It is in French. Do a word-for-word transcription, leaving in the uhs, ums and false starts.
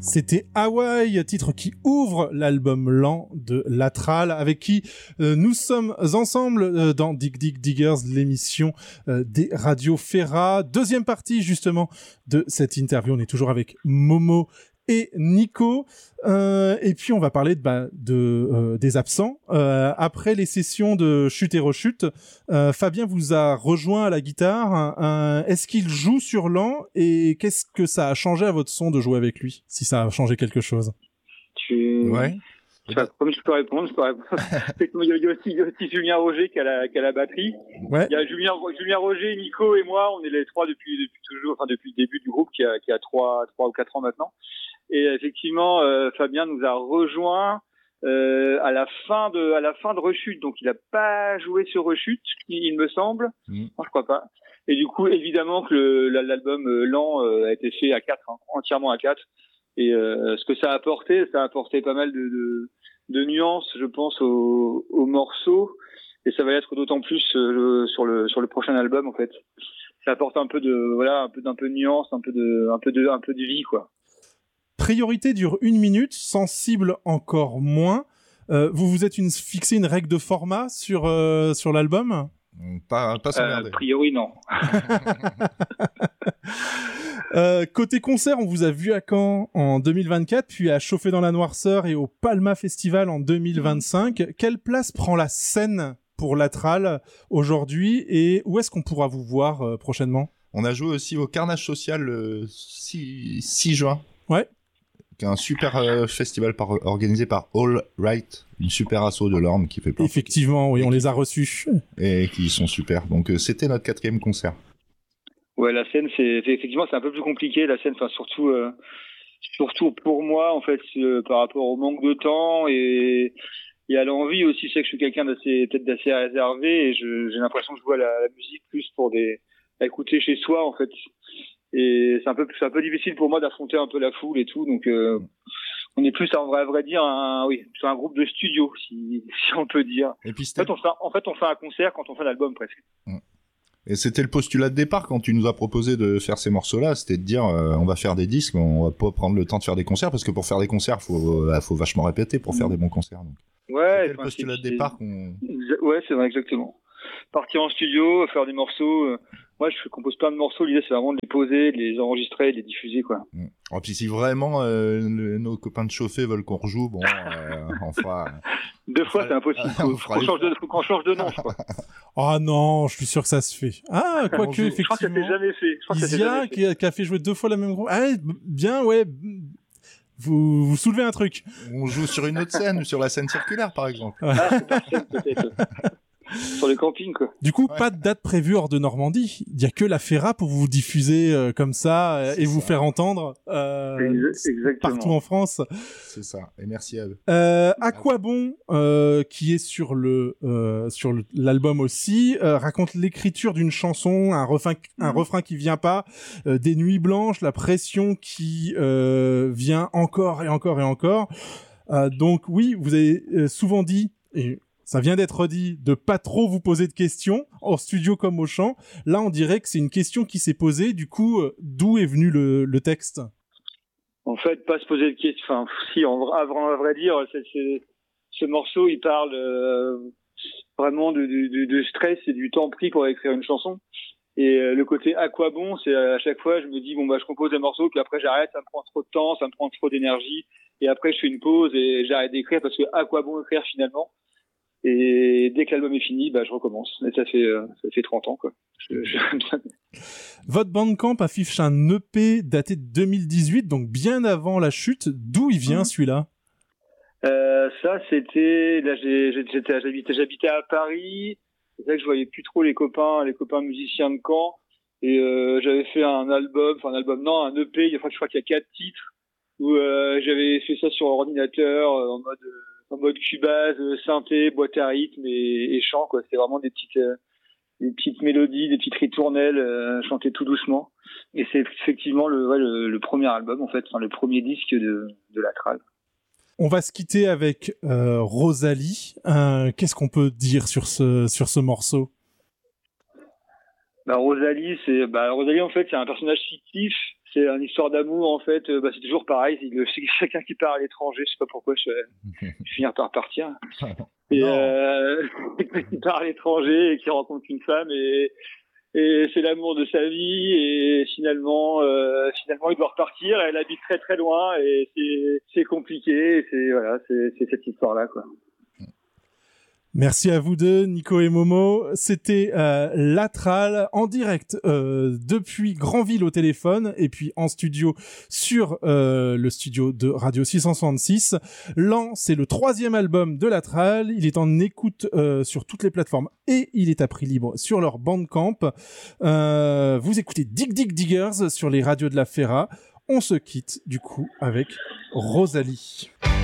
C'était Hawaï, titre qui ouvre l'album lent de Latral, avec qui euh, nous sommes ensemble euh, dans Dig Dig Diggers, l'émission euh, des radios Ferra. Deuxième partie justement de cette interview, on est toujours avec Momo et Nico, euh, et puis on va parler de, bah, de euh, des absents. Euh, après les sessions de chute et rechute, euh, Fabien vous a rejoint à la guitare. Euh, est-ce qu'il joue sur l'an et qu'est-ce que ça a changé à votre son de jouer avec lui, si ça a changé quelque chose? Tu... Ouais. Je sais pas, comme je peux répondre, je peux répondre. il, y a, il, y a aussi, il y a aussi Julien Roger qui a la, qui a la batterie. Ouais. Il y a Julien, Julien Roger, Nico et moi, on est les trois depuis, depuis toujours, enfin depuis le début du groupe qui a, qui a trois, trois ou quatre ans maintenant. Et effectivement, euh, Fabien nous a rejoint euh, à la fin de, à la fin de Rechute. Donc, il a pas joué sur Rechute, il me semble. Mmh. Non, je crois pas. Et du coup, évidemment que le, l'album euh, lent euh, a été fait à quatre, hein, entièrement à quatre. Et euh, ce que ça a apporté, ça a apporté pas mal de, de, de nuances, je pense, au, au morceau. Et ça va être d'autant plus euh, sur le sur le prochain album, en fait. Ça apporte un peu de voilà, un peu d'un peu de nuance, un peu de un peu de un peu de vie, quoi. Priorité dure une minute, sensible encore moins. Euh, vous vous êtes une, fixé une règle de format sur euh, sur l'album? Pas pas s'emmerder. Euh, a priori non. euh, côté concert, on vous a vu à Caen en deux mille vingt-quatre, puis à Chauffer dans la Noirceur et au Palma Festival en deux mille vingt-cinq. Mmh. Quelle place prend la scène pour Latral aujourd'hui et où est-ce qu'on pourra vous voir euh, prochainement? On a joué aussi au Carnage Social le six juin. Ouais. Un super euh, festival par, organisé par All Right, une super asso de l'Orne qui fait partie. Effectivement, oui, on les a reçus. Et qui sont super. Donc euh, c'était notre quatrième concert. Ouais, la scène, c'est effectivement c'est un peu plus compliqué la scène, enfin surtout euh, surtout pour moi en fait euh, par rapport au manque de temps et et à l'envie aussi. Je sais que je suis quelqu'un d'assez peut-être d'assez réservé et je, j'ai l'impression que je vois la, la musique plus pour des à écouter chez soi en fait. Et c'est un peu, c'est un peu difficile pour moi d'affronter un peu la foule et tout. Donc, euh, on est plus, à vrai, à vrai dire, un, oui, sur un groupe de studio, si, si on peut dire. Et puis en fait, on fait, en fait, on fait un concert quand on fait un album presque. Et c'était le postulat de départ quand tu nous as proposé de faire ces morceaux-là, c'était de dire, euh, on va faire des disques, mais on va pas prendre le temps de faire des concerts parce que pour faire des concerts, faut, euh, faut vachement répéter pour faire des bons concerts. Donc. Ouais. C'était le postulat de départ qu'on. Ouais, c'est vrai, exactement. Partir en studio, faire des morceaux. Euh... Moi, je compose plein de morceaux. L'idée, c'est vraiment de les poser, de les enregistrer, de les diffuser, quoi. Mmh. Et puis, si vraiment euh, le, nos copains de chauffer veulent qu'on rejoue, bon, euh, on fera. Deux fois, c'est impossible. Faut, faut, qu'on change de, faut qu'on change de nom, je crois. Ah non, je suis sûr que ça se fait. Ah, quoique, effectivement. Je crois que ça s'est jamais fait. Je crois Isia, que ça jamais qui, a, qui a fait jouer deux fois la même groupe. Ah, bien, ouais. Vous, vous soulevez un truc. On joue sur une autre scène, sur la scène circulaire, par exemple. Ah, c'est par scène, peut-être. Sur le camping, quoi. Du coup, ouais. Pas de date prévue hors de Normandie. Il y a que la Ferra pour vous diffuser euh, comme ça euh, et ça. Vous faire entendre euh, partout en France. C'est ça. Et merci à eux. Euh, à quoi bon, euh, qui est sur le euh, sur le, l'album aussi, euh, raconte l'écriture d'une chanson, un refrain, un mmh. refrain qui vient pas, euh, des nuits blanches, la pression qui euh, vient encore et encore et encore. Euh, donc oui, vous avez euh, souvent dit et ça vient d'être dit, de pas trop vous poser de questions, en studio comme au chant. Là, on dirait que c'est une question qui s'est posée. Du coup, euh, d'où est venu le, le texte? En fait, pas se poser de questions. Enfin, si, en vrai, à vrai dire, c'est, c'est, ce morceau, il parle euh, vraiment de, de, de stress et du temps pris pour écrire une chanson. Et euh, le côté à quoi bon, c'est à chaque fois, je me dis, bon, bah, je compose un morceau, puis après, j'arrête, ça me prend trop de temps, ça me prend trop d'énergie. Et après, je fais une pause et j'arrête d'écrire parce que à quoi bon écrire finalement? Et dès que l'album est fini, bah, je recommence. Et ça fait, euh, ça fait trente ans, quoi. Je, je... Votre Bandcamp affiche un E P daté de deux mille dix-huit, donc bien avant la chute. D'où il vient, mmh. celui-là? Euh, ça, c'était, là, j'ai, j'étais, j'habitais, j'habitais à Paris. C'est vrai que je voyais plus trop les copains, les copains musiciens de Caen. Et, euh, j'avais fait un album, enfin, un album, non, un E P. Je crois, je crois qu'il y a quatre titres où, euh, j'avais fait ça sur ordinateur, euh, en mode, euh, en mode Cubase, synthé, boîte à rythme et, et chant, quoi. C'est vraiment des petites, euh, des petites mélodies, des petites ritournelles euh, chantées tout doucement. Et c'est effectivement le, ouais, le, le premier album, en fait, enfin, le premier disque de, de Latral. On va se quitter avec euh, Rosalie. Euh, qu'est-ce qu'on peut dire sur ce sur ce morceau? Bah, Rosalie, c'est bah Rosalie en fait, c'est un personnage fictif c'est une histoire d'amour en fait. Bah, c'est toujours pareil. C'est quelqu'un qui part à l'étranger. Je sais pas pourquoi je, je vais finir par partir. Et euh, qui part à l'étranger et qui rencontre une femme et, et c'est l'amour de sa vie et finalement, euh, finalement il doit repartir. Elle habite très très loin et c'est, c'est compliqué. Et c'est voilà, c'est, c'est cette histoire-là quoi. Merci à vous deux, Nico et Momo. C'était euh, Latral en direct euh, depuis Granville au téléphone et puis en studio sur euh, le studio de Radio six cent soixante-six. Lan, c'est le troisième album de Latral. Il est en écoute euh, sur toutes les plateformes et il est à prix libre sur leur Bandcamp. Euh, vous écoutez Dig Dig Diggers sur les radios de la Ferra. On se quitte du coup avec Rosalie.